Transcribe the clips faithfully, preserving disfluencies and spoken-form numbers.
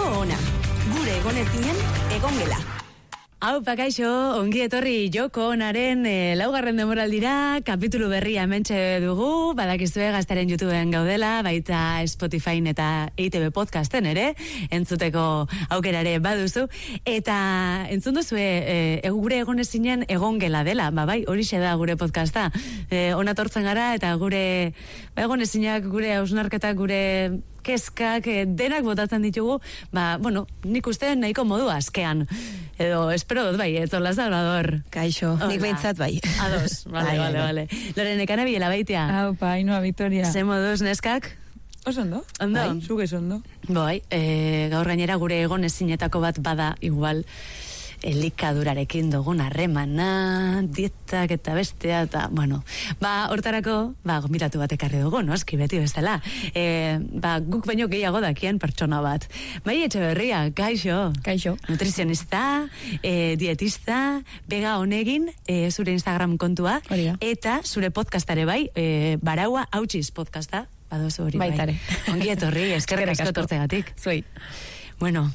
Joko ona, gure egonezinen egongela. Hau, pakaixo, ongi etorri Joko onaren e, laugarren demoraldira, kapitulu berria hementxe dugu, badakizue Gaztaren YouTubeen gaudela, baita Spotifyn eta E I T B podcasten ere, entzuteko aukerare baduzu, eta entzun duzue, e, gure egonezinen egongela dela, ba bai, horixe da gure podcasta, e, onatortzen gara, eta gure ba, egonezinak, gure hausnarketak, gure keskak, denak botatzen ditugu, ba, bueno, nik uste nahiko modu askean. Edo, espero dut bai, ez hola, Salvador. Kaixo, nik behintzat bai. Ados, vale, vale, vale. Lorene, kana biela baitea. Hau, pa, Ainhoa, Victoria. Ze moduz, neskak? Oso ondo. Ondo? Bai, zugez ondo. Bai, e, gaur gainera gure egon ezinetako bat bada, igual, elikadurarekin dugun harremana, dietak eta bestea, eta, bueno, ba, hortarako, ba, gomitatu bat ekarri dugu, noski, beti bezala. E, ba, guk baino gehiago dakien pertsona bat. Bai, Etxeberria, kaixo. Kaixo. Nutrizionista, e, dietista, bega honegin, e, zure Instagram kontua, Horia. eta zure podcastare bai, e, Baraua Hautsiz podcasta, badozu hori bai. Baitare. Ongi etorri, eskerrik asko tortzegatik. Zuei. Bueno,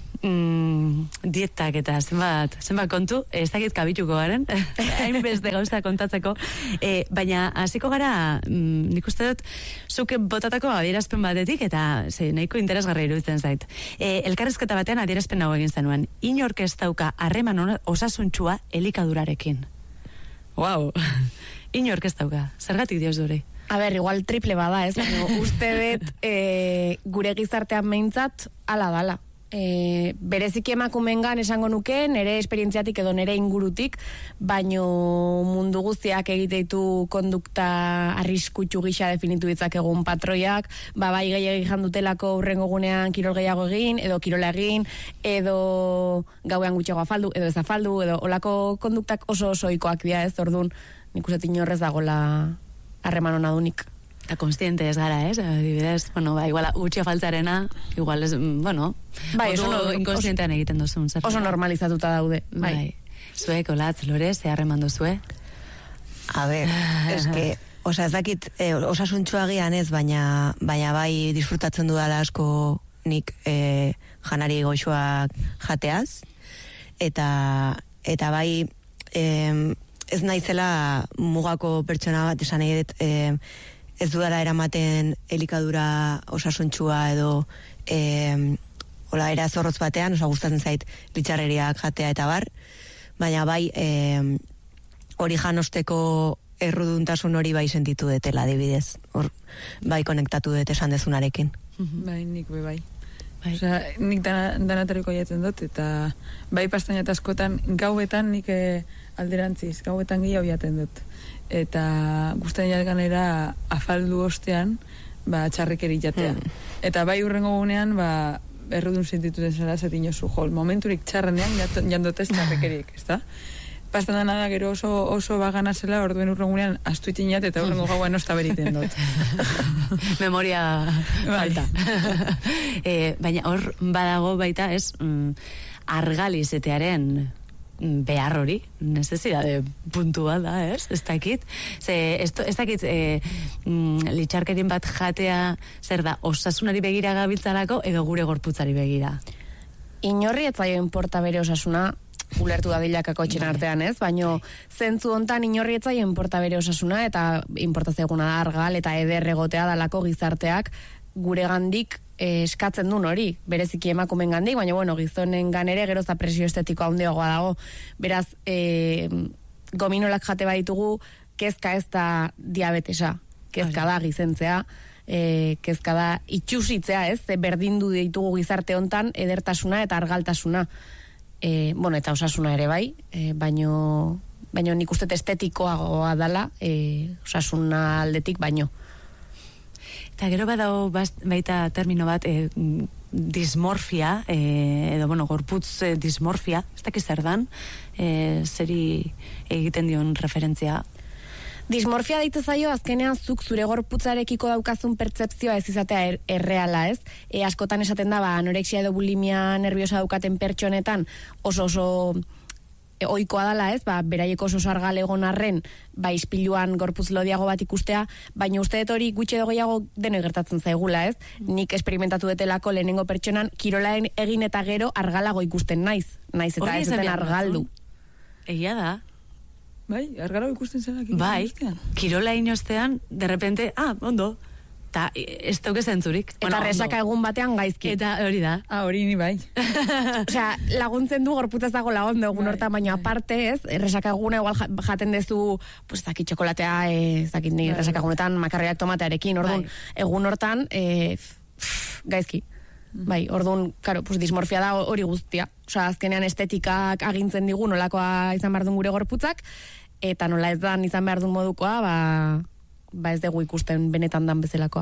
mm, dietak eta zenbat, zenbat kontu, ez dakit kabituko garen, hainbeste gauza kontatzeko, e, baina hasiko gara, mm, nik uste dut, zuke botatako adierazpen batetik, eta ze, nahiko interesgarra iruditzen zait. E, elkarrezketa batean adierazpen hau egin zenuen, inork ez dauka harreman osasuntxua elikadurarekin. Wow, inork ez dauka, zergatik dioz dure? A ber, igual triple bada, ez? Baina uste dut e, gure gizartean behintzat ala dala. E, bereziki emakumengan esango nuke, nire esperientziatik edo nire ingurutik, baino mundu guztiak egiteitu kondukta arriskutsu gisa definitu ditzakegun patroiak, ba bai gehiagik jandutelako urrengo gunean kirol gehiago egin, edo kirola egin, edo gauean gutxiago afaldu, edo ez afaldu, edo olako konduktak oso oso ohikoak dira, ez? Ordun, nik uste inorrez dagola harreman hona dunik. Eta konstiente ez gara, ez? Adibidez, bueno, ba, igual, gutxia faltzarena, igual, ez, bueno, bai, oso no, inkonstientean egiten duzun. Zer oso normalizatuta daude, bai. bai. Zuek, olatz, lore, ze harreman duzue? A ber, eske, osa ez dakit, e, osasuntxua gian ez, baina, baina bai disfrutatzen dudala asko nik e, janari goxoak jateaz, eta, eta bai, e, ez naizela mugako pertsona bat esan nahi dut, e, ez dudala eramaten elikadura osasuntxua edo e, hola, era zorrotz batean, osa gustatzen zait litxarreriak jatea eta bar, baina bai e, hori janosteko erruduntasun hori bai sentitu detela adibidez, hor bai konektatu dut esan dezunarekin. Bai, nik be bai. Bai. Osea, nik dana, danatariko jatzen dut, eta bai pastaina eta askotan gauetan nik e, alderantziz, gauetan gehiago jaten dut. Eta gustatzen jalganera afaldu ostean, ba, txarrekeri jatea. Mm. Eta bai urrengo gunean, ba, errudun sentituten zara zetin jozu, jol, momenturik txarrenean jandotez txarrekerik, ez da? Pastan da gero oso, oso bagana zela, orduen urrengunean astuitin jat, eta urrengo gaua nosta beriten dut. Memoria falta. e, baina hor badago baita, ez, mm, argalizetearen behar hori, necesidade puntua da, ez? Ez dakit. Ze, ez, ez dakit, e, mm, litxarkerin bat jatea, zer da, osasunari begira gabiltzalako, edo gure gorputzari begira? Inorri ez zaio inporta bere osasuna, ulertu dadilakako etxen artean, ez? Baino, zentzu hontan inorri ez zaio inporta bere osasuna, eta inporta zeguna da argal, eta eder egotea dalako gizarteak, gure gandik eh, eskatzen duen hori, bereziki emakumen gandik, baina bueno, gizonen ganere geroz da presio estetiko handiagoa dago, beraz eh, gominolak jate baditugu, kezka ez da diabetesa, kezka da gizentzea, eh, kezka da itxusitzea, ez, berdindu ditugu gizarte hontan edertasuna eta argaltasuna, eh, bueno, eta osasuna ere bai, eh, baino, baino nik uste estetikoagoa dala, eh, osasuna aldetik baino. Eta gero badao baita termino bat, e, dismorfia, e, edo, bueno, gorputz e, dismorfia, ez dakiz zer dan, e, zeri egiten dion referentzia. Dismorfia deitu zaio azkenean zuk zure gorputzarekiko daukazun pertzepzioa ez izatea er, erreala, ez? E, askotan esaten da, ba, anorexia edo bulimia nerviosa daukaten pertsonetan oso oso e, ohikoa dala, ez, ba, beraieko oso argal egon arren, ba, ispiluan gorputz lodiago bat ikustea, baina uste dut hori gutxi edo gehiago deno gertatzen zaigula, ez? Nik esperimentatu detelako lehenengo pertsonan, kirolaen egin eta gero argalago ikusten naiz, naiz eta Hori ez esan duten behar argaldu. Egia da. Bai, argalago ikusten zela. Bai, kirola inostean, de repente, ah, ondo, eta ez dauke zentzurik. Eta Bueno, resaka ondo. egun batean gaizki. Eta hori da. Ah, hori ni bai. Osea, laguntzen du gorputz ez dago lagundu egun Bai, hortan, baina aparte ez, resaka eguna igual ja- jaten dezu, pues, zaki txokolatea, eh, zakit ni resaka egunetan makarriak tomatearekin, orduan, Bai. egun hortan, eh, pff, gaizki. Bai, orduan, karo, pues, dismorfia da hori guztia. Osea, azkenean estetikak agintzen digu nolakoa izan behar duen gure gorputzak, eta nola ez dan izan behar duen modukoa, ba, ba ez dugu ikusten benetan dan bezalakoa.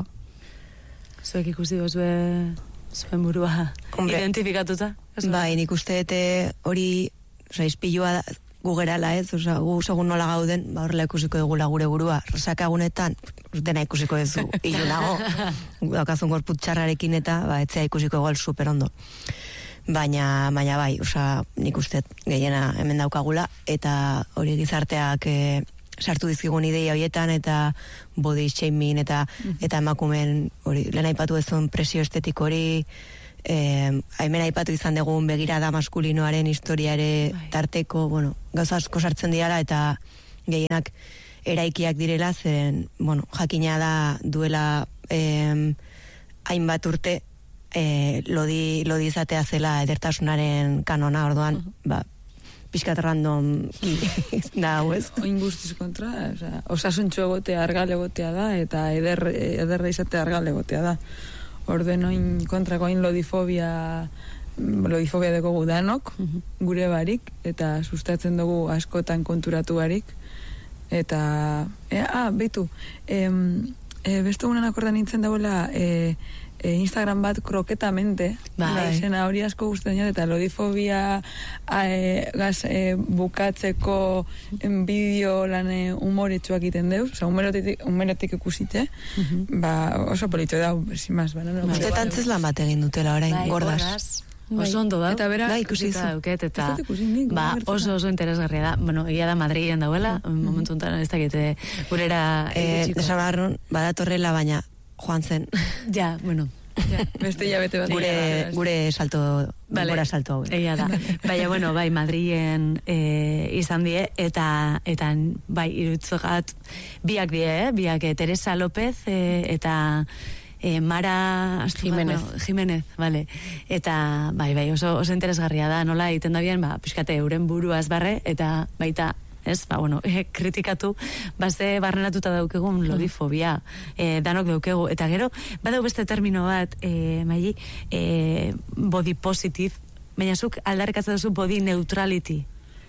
Zuek ikusi duzue zuen burua Hombre. identifikatuta? Bai, nik uste dute hori, oza, izpilua da, gu gerala ez, oza, gu segun nola gauden, ba horrela ikusiko dugula gure burua. Resaka egunetan, dena ikusiko duzu, ilunago, daukazun gorputz txarrarekin eta, ba, etzea ikusiko gol super ondo. Baina, baina bai, oza, nik uste gehiena hemen daukagula, eta hori gizarteak e, sartu dizkigun ideia horietan, eta body shaming, eta, eta emakumen, hori, lehen aipatu ezun presio estetik hori, eh, hemen aipatu izan dugun begirada maskulinoaren historia ere Bai. tarteko, bueno, gauza asko sartzen dirala, eta gehienak eraikiak direla, zeren, bueno, jakina da duela eh, hainbat urte, eh, lodi, lodi izatea zela edertasunaren kanona, orduan, ba, pixkat random da, hau ez? Oin guztiz kontra, osea, osasuntxo egotea argal egotea da, eta eder, ederra izatea argal egotea da. Orden oin kontrako oin lodifobia, lodifobia dugu danok, gure barik, eta sustatzen dugu askotan konturatu barik. Eta, e, ah, behitu, em, e, beste gunan akordan nintzen dagoela, e, e, Instagram bat kroketamente, Bai. izena hori asko guztetan jat, eta lodifobia a, e, gaz, e, bukatzeko en, bideo lan e, humoretsuak iten deuz, oza, humoretik, humoretik ikusite, ba, oso polito da, sin más, ba, no, no, Uste tantzez lan bat egin dutela orain, Bai, gordas. Oso ondo da. Eta bera, Bai, ikusi Ikusita duzu. dauket, eta Ez dut ikusi nik, ba, gertatzen oso oso interesgarria da. Bueno, egia da Madrilen dauela, momentu honetan ez dakite gurera Eh, iritsiko. desabarrun, badatorrela, baina joan zen. Ja, bueno, ja, beste hilabete bat. gure, gure salto, Vale. gure salto hau. Egia da. Baina, bueno, bai, Madrilen e, izan die, eta, eta bai, irutzogat, biak die, eh? Biak, eh, Teresa López, e, eta e, Mara astu- Jimenez. bueno, Jimenez, vale. Eta, bai, bai, oso, oso interesgarria da, nola egiten da bien, ba, pixkate, euren buruaz barre, eta baita, ez, ba, bueno, e, kritikatu, baze barrenatuta daukegun lodifobia, e, danok daukegu, eta gero, badau beste termino bat, e, maili, e, body positive, baina zuk aldarrikatzen duzu body neutrality.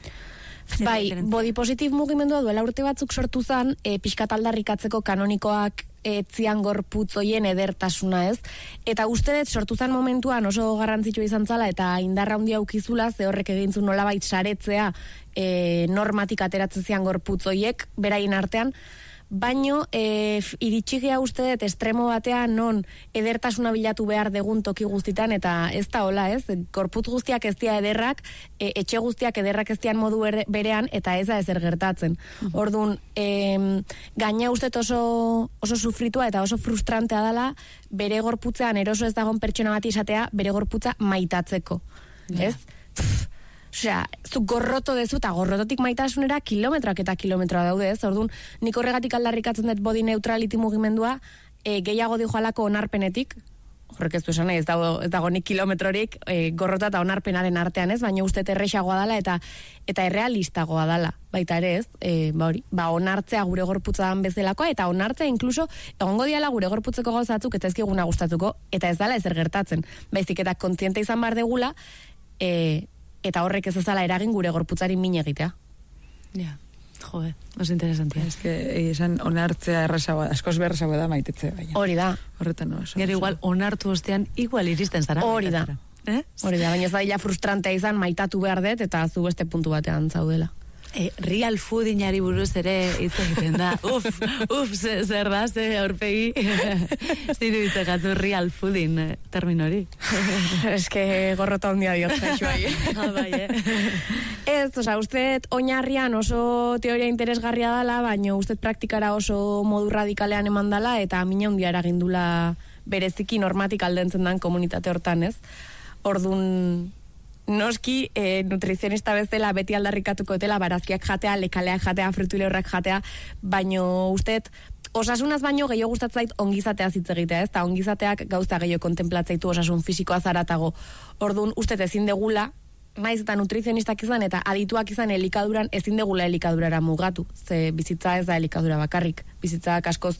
Zer Bai, diferentzia? body positive mugimendua duela urte batzuk sortu zen, e, pixkat aldarrikatzeko kanonikoak etzian gorputz hoien edertasuna, ez? Eta uste dut sortu zen momentuan oso garrantzitsua izan zala eta indarra handia ukizula, ze horrek egin zu nolabait saretzea e, normatik ateratzen zian gorputz hoiek beraien artean, baino e, iritsigia uste dut estremo batean non edertasuna bilatu behar degun toki guztitan, eta ez da hola, ez? Gorputz guztiak ez dira ederrak, e, etxe guztiak ederrak ez dian modu ere- berean, eta ez da ezer gertatzen. Orduan, em, gaina uste dut oso, oso sufritua eta oso frustrantea dela bere gorputzean eroso ez dagoen pertsona bat izatea bere gorputza maitatzeko. Ez? Pff, Osea, zu gorroto dezu, eta gorrototik maitasunera kilometroak eta kilometroa daude, ez? Orduan, nik horregatik aldarrikatzen dut body neutrality mugimendua, e, gehiago dijoalako onarpenetik, horrek ez du esan nahi, ez dago, ez dago nik kilometrorik e, gorrota eta onarpenaren artean, ez? Baina uste erresagoa dela eta eta errealistagoa dela, baita ere, ez? E, ba hori, ba onartzea gure gorputza dan bezalakoa, eta onartzea inkluso egongo diala gure gorputzeko gauzatzuk eta ezkiguna gustatuko, eta ez dela ezer gertatzen. Baizik eta kontziente izan behar degula, e, eta horrek ez ezala eragin gure gorputzari min egitea. Ja, jode, oso interesantia. Ez que esan onartzea errazagoa, askoz berrazagoa da maitetzea, baina. Hori da, Horretan oso. Gero igual onartu ostean igual iristen zara. Hori da. Eh? hori da, baina ez da ila frustrantea izan maitatu behar dut, eta zu beste puntu batean zaudela. E, real foodinari buruz ere hitz egiten da. Uf, uf, ze- zer da, ze aurpegi. Ziru itzegatu real foodin eh, termino hori. Eske gorrota handia diot, jaixo ahi. Ah, bai, eh? Ez, oza, usted oinarrian oso teoria interesgarria dala, baina usted praktikara oso modu radikalean eman dala, eta mina hundia eragindula bereziki normatik aldentzen dan komunitate hortan, ez? Ordun noski, e, nutrizionista bezala beti aldarrikatuko dela, barazkiak jatea, lekaleak jatea, frutuleurrak jatea, baino usted osasunaz baino gehiago gustatzen zait ongizatea hitz egitea, ez? Ta ongizateak gauza gehiago kontenplatzaitu osasun fisikoa zaratago. Ordun usted ezin degula, naiz eta nutrizionistak izan eta adituak izan elikaduran ezin degula elikadurara mugatu. Ze bizitza ez da elikadura bakarrik. Bizitzak askoz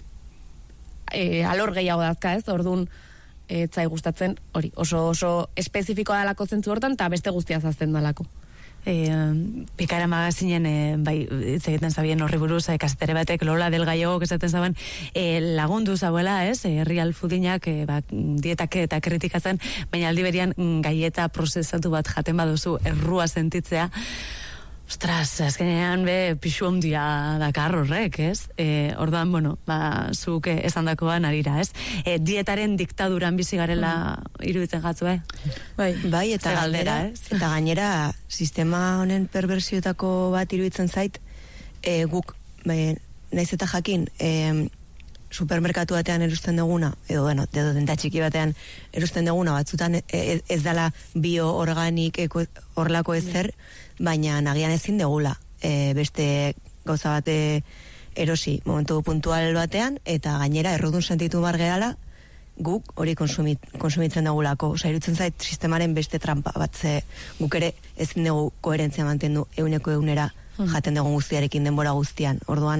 e, alor gehiago dazka, ez? Ordun ez zai gustatzen, hori, oso oso espezifikoa dalako zentzu hortan eta beste guztia zazten dalako. E, Pikara magazinen e, bai, hitz egiten zabien horri buruz, e, kasetere batek Lola del Gallego esaten zaben e, lagundu zauela, ez? E, Real Foodinak e, ba, dietak eta kritikatzen, baina aldi berian gaieta prozesatu bat jaten baduzu errua sentitzea. Ostras, azkenean be pixu handia dakar horrek, ez? E, orduan, bueno, ba, zuk esandakoan arira, ez? E, dietaren diktaduran bizi garela iruditzen jatzue. Bai, Bai, eta Ze galdera, galdera, ez? eta gainera sistema honen perbersioetako bat iruditzen zait, e, guk, bai, naiz eta jakin, e, supermerkatu batean erusten duguna, edo, bueno, edo denta txiki batean erusten duguna, batzutan ez, ez dala bio-organik horlako ezer, baina nagian ezin degula e, beste gauza bate erosi momentu puntual batean, eta gainera errudun sentitu bar gehala guk hori konsumit, konsumitzen dugulako. Osa, irutzen zait sistemaren beste trampa bat, ze guk ere ezin dugu koherentzia mantendu euneko eunera jaten dugun guztiarekin denbora guztian. Orduan,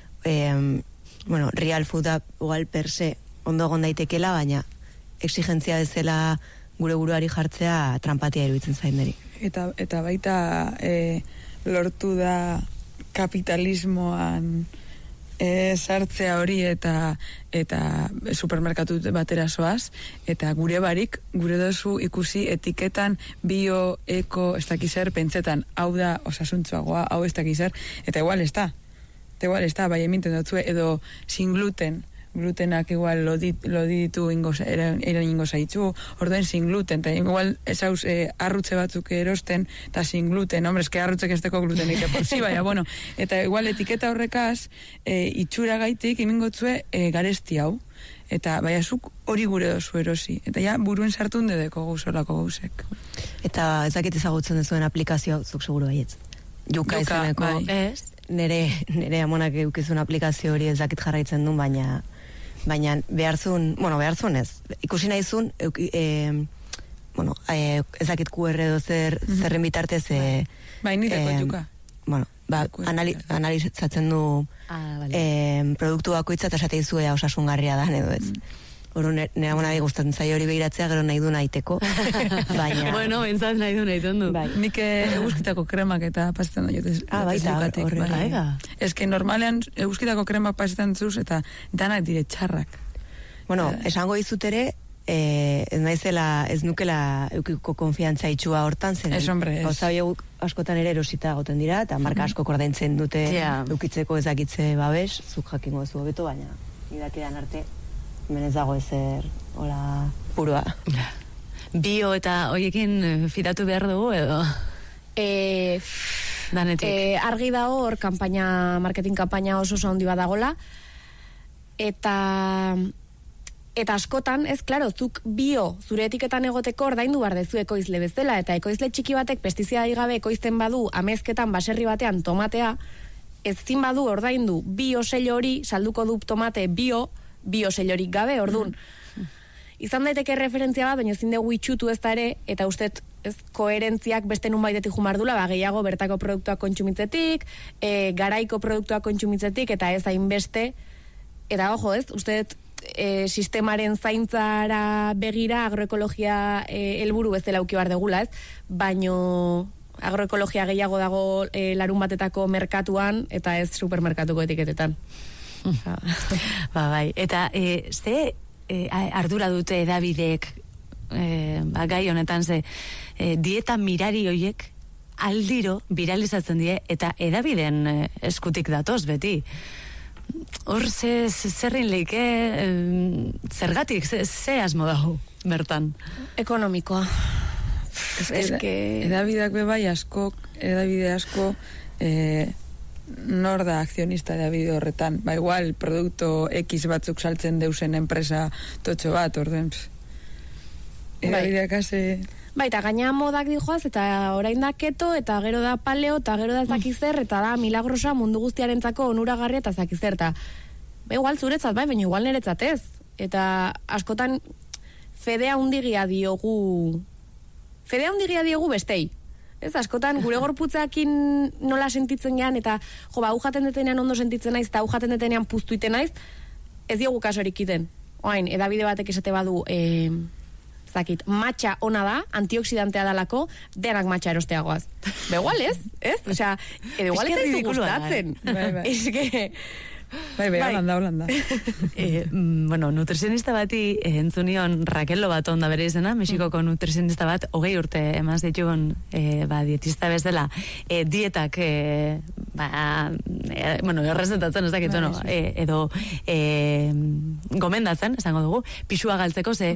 e, bueno, real fooda igual per se ondo egon daitekela, baina exigentzia bezala gure buruari jartzea trampatia iruditzen zain niri. Eta, eta baita e, lortu da kapitalismoan e, sartzea hori eta eta supermerkatu batera zoaz, eta gure barik, gure dozu ikusi etiketan bio, eko, ez dakizer, pentsetan, hau da osasuntzuagoa, hau ez dakizer, eta igual ez da. Eta igual ez da, bai eminten dutzue, edo sin gluten, glutenak igual lodit, loditu ingo, eran ingo zaitzu, orduen sin gluten, eta igual esauz eh, arrutze batzuk erosten, eta sin gluten, hombre, eske arrutzek ez teko glutenik, por si, baina, bueno, eta igual etiketa horrekaz, eh, itxura gaitik, imingotzue eh, garesti hau, eta baina zuk hori gure dozu erosi, eta ja buruen sartun dedeko gauzolako gauzek. Eta ez dakit ezagutzen duzuen aplikazioa, zuk seguru baietz. Juka, Juka, izeneko, bai. Ez? nere, nere amonak eukizun aplikazio hori ez dakit jarraitzen duen, baina baina beharzun, bueno, beharzun ez, ikusi nahizun, euki, e, bueno, e, ez dakit Q R edo zer, mm-hmm. zerren bitartez, e, Bai, niteko e, juka. bueno, ba, anali, analizatzen du Ah, vale. e, produktu bakoitza eta esate dizu ea osasungarria da, edo ez. Mm. Horo, nire amonari gustatzen zaio hori behiratzea, gero nahi du nahiteko. Baina... Bueno, bentsat nahi du nahi du. Bai. Nik eguzkitako kremak eta pasetan da jotez. Ah, baita, horre. Bai, ba. Ez que normalean eguzkitako kremak pasetan zuz eta danak dire txarrak. Bueno, esango dizut ere, eh, ez naizela, ez nukela eukiko konfiantza itxua hortan zen. Ez, hombre, ez. Gauza horiek askotan ere erosita goten dira, eta marka asko ordaintzen dute Ja. eukitzeko ezakitze babes, zuk jakingo zu hobeto, baina idakidan arte, hemen ez dago ezer, hola, purua. Bio eta hoiekin eh, fidatu behar dugu edo E, danetik. e, argi dago hor kanpaina, marketing kanpaina oso oso handi badagola, eta eta askotan, ez, klaro, zuk bio zure etiketan egoteko ordaindu behar dezu ekoizle bezala, eta ekoizle txiki batek pestizidai gabe ekoizten badu amezketan baserri batean tomatea, ezin badu ordaindu bio sello hori, salduko du tomate bio, bio sellorik gabe, ordun. Izan daiteke referentzia bat, baina ezin dugu itxutu ez da ere, eta ustet ez koherentziak beste nun baitetik jumardula, ba, gehiago bertako produktuak kontsumitzetik, e, garaiko produktuak kontsumitzetik, eta ez hainbeste, eta ojo ez, ustet e, sistemaren zaintzara begira agroekologia e, helburu bezala auki behar degula, ez? Baino agroekologia gehiago dago e, larun batetako merkatuan eta ez supermerkatuko etiketetan. Ba, bai. Eta e, ze e, ardura dute edabideek e, ba, gai honetan ze e, dieta mirari hoiek aldiro viralizatzen die eta edabideen e, eskutik datoz beti. Hor ze, ze zerrin leike e, zergatik, ze, ze asmo dago bertan? Ekonomikoa. Ez Es que que- edabidak be bai askok edabide asko e, nor da akzionista edabide horretan. Ba, igual, produkto X batzuk saltzen deusen enpresa totxo bat, orden. Edabideak ase... Baita, gaina modak dijoaz, eta orain da keto, eta gero da paleo, eta gero da zakizer, eta da milagrosa mundu guztiarentzako onuragarria eta zakizer, eta ba, igual zuretzat bai, baina igual niretzat ez. Eta askotan fedea hundigia diogu, fedea hundigia diogu bestei. Ez, askotan gure gorputzakin nola sentitzen gean, eta jo, ba, hau jaten detenean ondo sentitzen naiz, eta hau jaten detenean puztuiten naiz, ez diogu kasorik iten. Oain, edabide batek esate badu... Eh, zakit, matxa ona da, antioxidantea dalako, denak matxa erosteagoaz. Be igual ez, ez? Osea, edo igual ez daizu gustatzen. Bai, bai. Ez que... Bai, bai, holanda, holanda. eh, bueno, nutrizionista bati eh, entzunion Raquel Lobaton da bere izena, Mexikoko nutrizionista bat, hogei urte emaz ditugun eh, ba, dietista bezala, eh, dietak eh, ba, eh, bueno, errezetatzen ez dakit, bueno, eh, edo eh, gomendatzen, esango dugu, pixua galtzeko, ze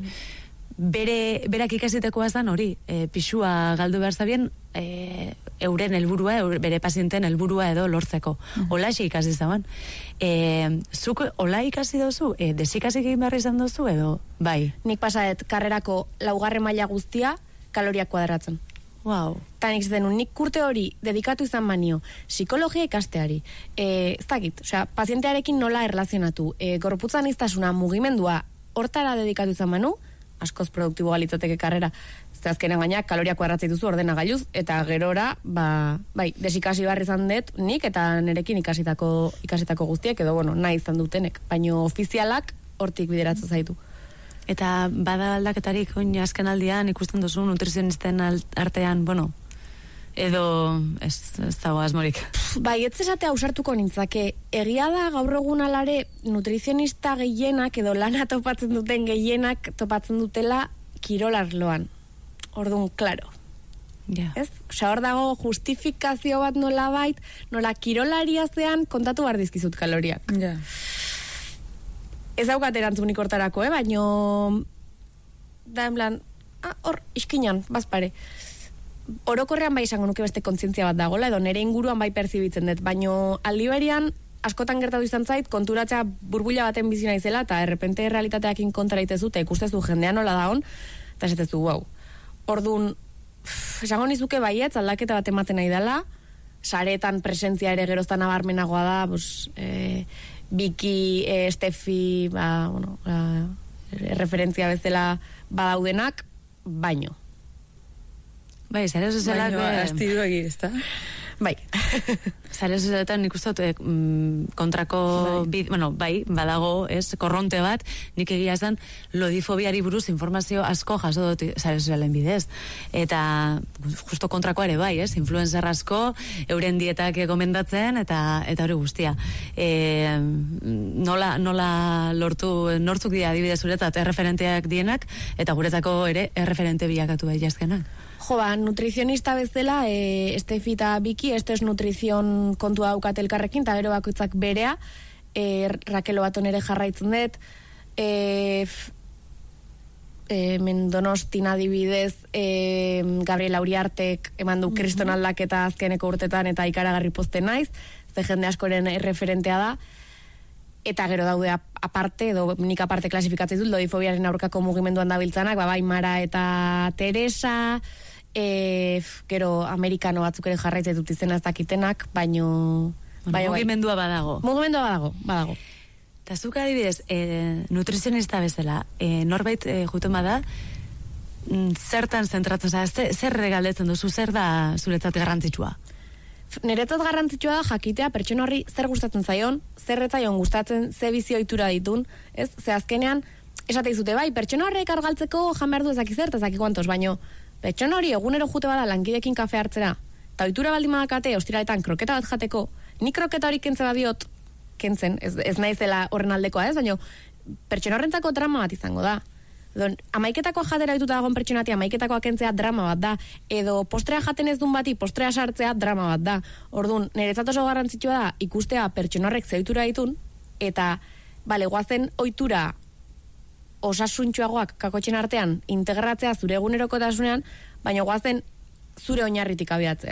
bere, berak ikasitekoa zen hori, e, pixua galdu behar zabien, e, euren helburua, eur, bere pazienten helburua edo lortzeko. Ola ikasi zaban. E, zuk ola ikasi dozu, e, desikasi egin behar izan dozu edo, bai? Nik pasadet, karrerako laugarren maila guztia, kaloriak kuadratzen. Wow. Ta nik zenun, nik kurte hori dedikatu izan banio, psikologia ikasteari, e, ez dakit, osea, pazientearekin nola erlazionatu, e, gorputzan iztasuna, mugimendua, hortara dedikatu izan banu, askoz produktibo galitzateke karrera. Ez azkenean gaina, kaloriak kuadratzen duzu ordena gailuz, eta gerora, ba, bai, desikasi behar izan dut, nik eta nerekin ikasitako, ikasitako guztiek, edo, bueno, nahi izan dutenek, baino ofizialak hortik bideratzen zaitu. Eta bada aldaketarik, oin azken aldian ikusten duzu nutrizionisten artean, bueno, edo ez, ez dago asmorik. Bai, ez esatea ausartuko nintzake, egia da gaur egun alare nutrizionista gehienak edo lana topatzen duten gehienak topatzen dutela kirolarloan. Orduan, klaro. Yeah. Ez? Osea, hor dago justifikazio bat nola bait, nola kirolaria zean kontatu behar dizkizut kaloriak. Ja. Ez daukat erantzunik hortarako, eh? Baino da en plan, ah, hor, iskinan, bazpare. Orokorrean bai esango nuke beste kontzientzia bat dagola, edo nere inguruan bai perzibitzen dut, baino aldi berian askotan gertatu izan zait, konturatzea burbuila baten bizi naizela, eta errepente realitateakin kontra itezu, eta ikustezu jendean nola da hon, eta esatezu, wow. Orduan, esango nizuke baietz, aldaketa bat ematen nahi dela, saretan presentzia ere geroztan nabarmenagoa da, pues, e, Biki, e, Estefi, ba, bueno, ba, referentzia bezala badaudenak, baino. Bai, zare sozialak... Baina, astidu egi, ez da? Bai. Zare sozialetan nik uste dut mm, kontrako, bai. Bid, bueno, bai, badago, ez, korronte bat, nik egia esan, lodifobiari buruz informazio asko jaso dut zare sozialen bidez. Eta justo kontrako ere bai, ez, influencer asko, euren dietak gomendatzen, eta eta hori guztia. E, nola, nola lortu, nortzuk dira adibidez zuretzat erreferenteak dienak, eta guretzako ere erreferente bilakatu bai jazkenak. Jo, ba, nutrizionista bezala, e, Estefi eta Biki, este es nutrizion kontua daukat elkarrekin, eta gero bakoitzak berea, e, Raquel Lobaton ere jarraitzen dut, e, e, Mendonostin adibidez, e, Gabriela Uriartek eman du kriston aldaketa azkeneko urtetan, eta ikaragarri pozten naiz, ze jende askoren referentea da, eta gero daude aparte, edo nik aparte klasifikatzen dut, lodifobiaren aurkako mugimenduan dabiltzanak, ba, bai Mara eta Teresa, e, gero amerikano batzuk ere jarraitzen dut izena ez dakitenak, baino... Bueno, bai, mugimendua badago. Mugimendua badago, badago. Eta zuk adibidez, e, nutrizionista bezala, e, norbait e, juten bada, mm, zertan zentratzen, zer, zer regaldetzen duzu, zer da zuretzat garrantzitsua? Niretzat garrantzitsua da jakitea pertsona horri zer gustatzen zaion, zer retzaion gustatzen, ze bizi ohitura ditun, ez? Ze azkenean, esate dizute, bai, pertsona horrek argaltzeko jan behar du ezaki zer, ezaki kuantos, baino, pertsona hori egunero jute bada lankidekin kafe hartzera, eta ohitura baldin badakate, ostiraletan kroketa bat jateko, ni kroketa hori kentzen badiot, kentzen, ez, ez naizela horren aldekoa, ez? Baino, pertsona horrentzako drama bat izango da. Don, amaiketakoa jatera dituta dagoen pertsonatia, amaiketakoa kentzea drama bat da, edo postrea jaten ez duen bati, postrea sartzea drama bat da. Orduan, niretzat oso garrantzitsua da ikustea pertsona horrek ze ohitura ditun, eta, bale, guazen ohitura osasuntxuagoak kakotxen artean integratzea zure egunerokotasunean, baina guazen zure oinarritik abiatzea.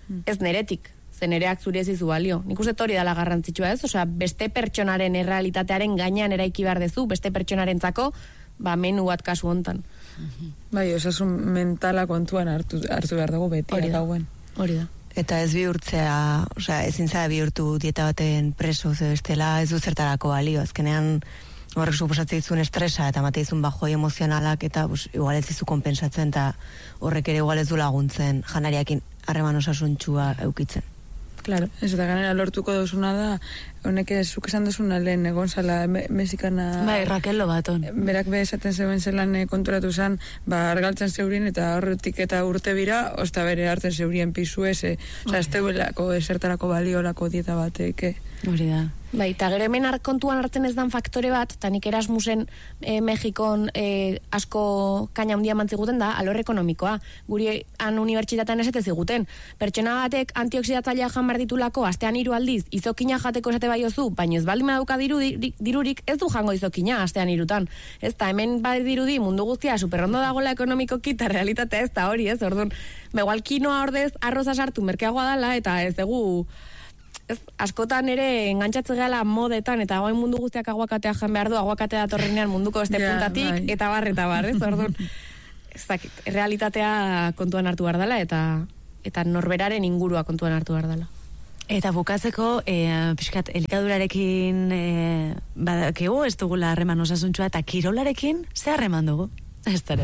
ez neretik, zen nereak zuri ez izu balio. Nik uste hori dela garrantzitsua ez, osea, beste pertsonaren errealitatearen gainean eraiki behar dezu, beste pertsonarentzako, ba, menu bat kasu hontan. Bai, osasun mentala kontuan hartu, hartu behar dugu beti. Hori da, gauen. hori da. Eta ez bihurtzea, osea, ezin zara bihurtu dieta baten preso, ze bestela ez du zertarako balio. Azkenean horrek suposatzen dizun estresa eta ematen dizun bajoi emozionalak eta pues, igual ez dizu konpensatzen eta horrek ere igual ez du laguntzen janariakin harreman osasuntxua eukitzen. Claro. Ez eta ganera lortuko duzuna da, honek zuk esan duzuna lehen egon zala me, mexikana... Bai, Raquel Lobaton. Berak be esaten zeuen zelan eh, konturatu zen, ba, argaltzen zeurien eta horretik eta urte bira, osta bere hartzen zeurien pisu ez, eh, oza, ez teulako, esertarako baliolako dieta batek, eh. Hori da. Bai, eta gero hemen har- kontuan hartzen ez dan faktore bat, eta nik Erasmusen e, Mexikon e, asko kaina handia mantziguten da, alor ekonomikoa. Guri han unibertsitatean esate ziguten. Pertsona batek antioxidatzailea jan behar ditulako astean hiru aldiz, izokina jateko esate baiozu, baina ez baldin badauka diru, di- dirurik ez du jango izokina astean hirutan. Ez da, hemen bai dirudi mundu guztia superrondo dagoela ekonomikoki, eta realitatea ez da hori, ez? Orduan, igual kinoa ordez arroza sartu merkeagoa dala, eta ez dugu... Ez, askotan ere engantzatzen gala modetan eta goain mundu guztiak aguakatea jan behar du, aguakatea datorrenean munduko beste Ja, puntatik, bai. eta bar, eta bar, ez, orduan, ez dakit, realitatea kontuan hartu behar dela, eta eta norberaren ingurua kontuan hartu behar dela. Eta bukatzeko, e, pixkat, elikadurarekin e, badakigu, ez dugula harreman osasuntsua, eta kirolarekin, ze harreman dugu? Ez dara.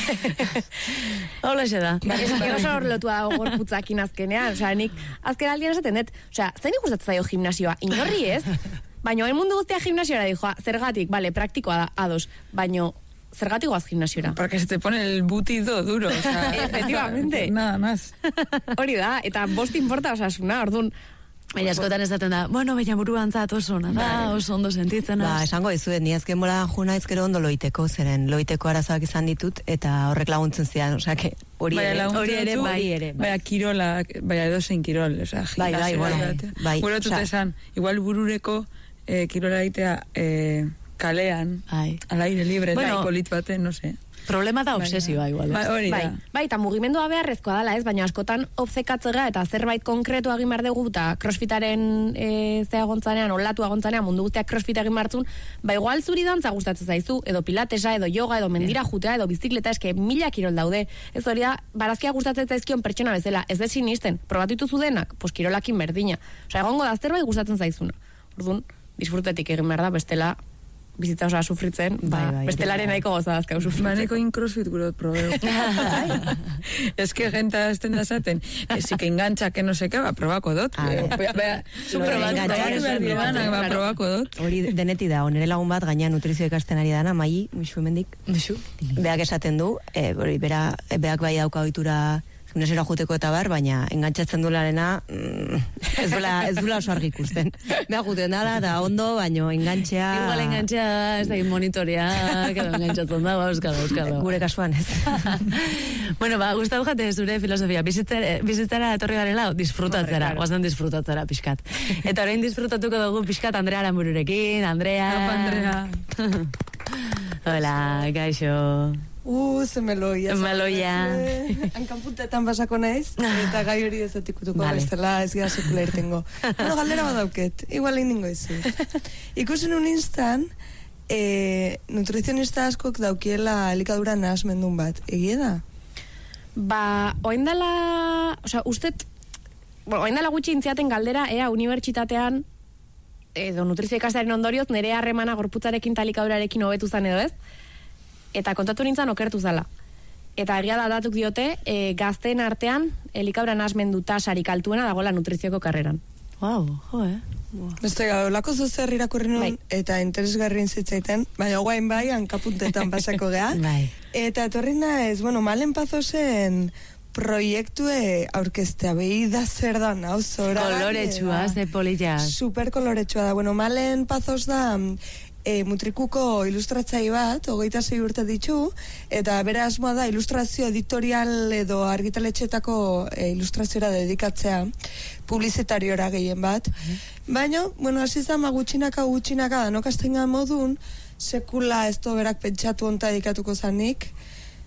Hola xe da. Ba, esan, gero oso lotua dago gorputzakin azkenean, osea, nik azken aldian esaten dut, osea, zein gustatzen zaio gimnasioa? Inorri ez? Baina, hain mundu guztia gimnasiora dijoa, zergatik, bale, praktikoa da, ados, baina, zergatik goaz gimnasiora? Para que se te pone el butido duro, o sea, Efectivamente. nada más. Hori da, eta bost inporta osasuna, orduan, Baina askotan esaten da, bueno, baina buruan zat oso ona da, oso ondo sentitzen Ba, az. esango dizuet, ni azken bola juna ezkero ondo loiteko, zeren loiteko arazoak izan ditut, eta horrek laguntzen zidan, osea, que hori Baina ere, laguntzen hori ere, dutzu, bai ere. bai. Baina kirola, baina edozein kirol, o sea, Bai, bai, gimnasia bueno, batea. bai, Gero tute osea. esan, igual burureko eh, kirola egitea eh, kalean, Bai. al aire libre, Bueno, bueno, polit baten, no sé. Problema da obsesioa igual. Bai, ez? hori bai, da. bai, eta mugimendua beharrezkoa dela, ez, baina askotan obzekatzega eta zerbait konkretu egin behar dugu, eta crossfitaren e, zea gontzanean, olatu agontzanean, mundu guztiak crossfit egin behartzun, ba igual zuri dantza gustatzen zaizu, edo pilatesa, edo yoga, edo mendira jutea, edo bizikleta, eske mila kirol daude. Ez hori da, barazkia gustatzen zaizkion pertsona bezala, ez da sinisten, probatu dituzu denak, pues kirolakin berdina. Osea, egongo da zerbait gustatzen zaizuna. Orduan, disfrutetik egin behar da, bestela bizitza osoa sufritzen, ba, Bai, bai, bestelaren bai. nahiko gozadazkau sufritzen. Maneko in crossfit gure probeu. Es que gente esten da esaten, que si que engancha, que no sé qué, ba, probako dot. Ah, Bea, bea, bea, Lo de probatu enganchar behar es behar verdad, direnak, ba, claro. probako dot. Hori deneti da, onere lagun bat, gaina nutrizio ikasten ari dana, Mai, muixu hemendik. Duzu? Beak esaten du, e, hori, bera, beak bai dauka ohitura gimnasiora joteko eta bar, baina engantzatzen dularena mm, ez duela ez duela oso argi ikusten. Beha juten dala, eta ondo, baino engantxea... Igual engantzea, ez da, monitorea, edo engantzatzen da, ba, euskalo, euskalo. Gure kasuan ez. Bueno, ba, gustatu jate zure filosofia, bizitzara, bizitzara etorri garela, disfrutatzera, guazen disfrutatzera pixkat. Eta orain disfrutatuko dugu pixkat Andrea Aranbururekin, Andrea... Apa, Andrea. Hola, gaixo. Uh, ze meloia. Meloia. Hankanpuntetan basako naiz, eta gai hori ez atikutuko Vale. bestela ez gira sekula irtengo. Bueno, galdera badauket, igual egin ningo izu. Ikusen un instan, e, nutrizionista askok daukiela elikadura nahasmendun bat. Egie da? Ba, oindala, osea, ustet, bueno, oindala gutxi intziaten galdera, ea, unibertsitatean, edo nutrizio ikastearen ondorioz, nire harremana gorputzarekin talikadurarekin hobetu zan edo ez, eta kontatu nintzen okertu zala. Eta egia da datuk diote, e, gazteen artean, elikadura nahasmendu tasarik altuena dagoela nutrizioko karreran. Wow, jo, eh? Beste gau, lako zozer irakurri nuen, Bai. eta interesgarrien zitzaiten, baina guain bai, hankapuntetan pasako gea. Bai. Eta etorri naiz, bueno, Malen Pazosen proiektue aurkeztea, behi da zer da, nau, zora. Koloretsua, ze polilla. Super koloretsua da. Bueno, Malen Pazos da e, mutrikuko ilustratzaile bat, hogeita sei urte ditu, eta bere asmoa da ilustrazio editorial edo argitaletxetako e, ilustraziora dedikatzea, publizitariora gehien bat. Baina, bueno, hasi zama gutxinaka gutxinaka da, no kastenga modun, sekula ez berak pentsatu onta dedikatuko zanik,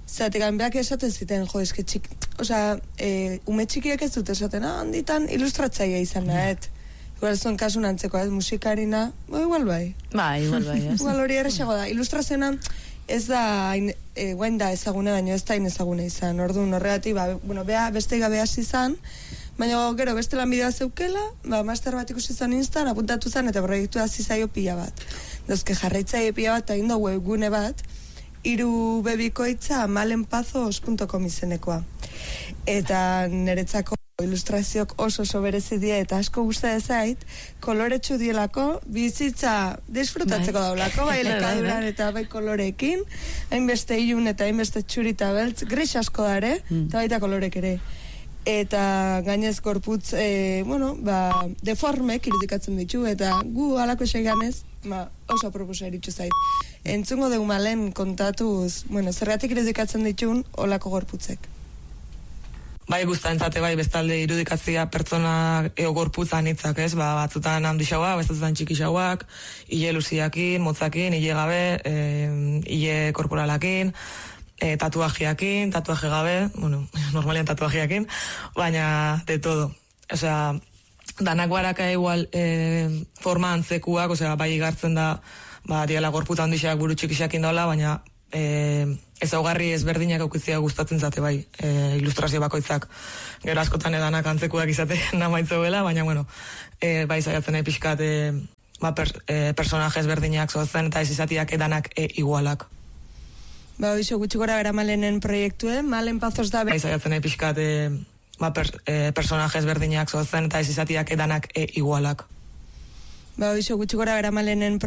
Zatik, beak esaten ziten, jo, eske txik, osea, e, ume txikiek ez dut esaten, ah, handitan ilustratzaia izan nahet. Igual zuen kasun antzeko, ez, musikarina, ba, igual bai. Ba, igual bai, ez. Igual hori errexago da. Ilustrazioa ez da, hain, e, guain da ezagune, baino ez da hain ezagune izan. Orduan horregatik, ba, bueno, bea, beste gabe hasi izan, baina gero beste lanbidea zeukela, ba, master bat ikusi zan instan, apuntatu zen, eta proiektu hasi zaio pila bat. Dozke jarraitzaile pila bat, eta indo webgune bat, hiru bebikoitza malenpazos punto com izenekoa. Eta niretzako ilustrazioak oso oso berezi die eta asko gusta ezait, koloretsu dielako, bizitza disfrutatzeko daulako, bai elikaduran eta bai kolorekin, hainbeste ilun eta hainbeste txurita beltz, gris asko dare, eta baita kolorek ere. Eta gainez gorputz, e, bueno, ba, deformek irudikatzen ditu, eta gu alako seganez, ba, oso proposa eritxu zait. Entzungo dugu malen kontatuz, bueno, zergatik irudikatzen ditun olako gorputzek. Bai, guztantzate, bai, bestalde irudikatzea pertsona eo gorputzan hitzak, ez? Ba, batzutan handixauak, batzutan txikixauak, hile luziakin, motzakin, hile gabe, e, hile korporalakin, e, tatuajeakin, tatuaje gabe, bueno, normalian tatuajeakin, baina de todo. Osea, danak baraka igual e, forma antzekuak, osea, bai igartzen da, ba, diala gorputa handixak buru txikixakin daula, baina e, ezaugarri ezberdinak aukizia gustatzen zate bai, e, ilustrazio bakoitzak. Gero askotan edanak antzekuak izate namaitzeuela, baina bueno, e, bai saiatzen nahi pixkat e, ba, per, e, personaje ezberdinak zozen eta ez izatiak edanak e, igualak. Ba, oizo, gutxi gora bera malenen proiektue, malen pazos da... Bai saiatzen nahi pixkat e, ba, per, e, personaje ezberdinak zozen eta ez izatiak edanak e, igualak. Ba, oizo, gutxi gora bera malenen